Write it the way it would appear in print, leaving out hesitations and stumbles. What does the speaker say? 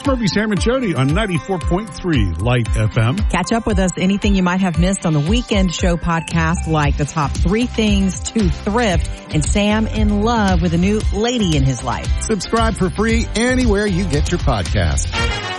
It's Murphy, Sam, and Jody on 94.3 Light FM. Catch up with us anything you might have missed on the Weekend Show podcast, like the top 3 things to thrift and Sam in love with a new lady in his life. Subscribe for free anywhere you get your podcast.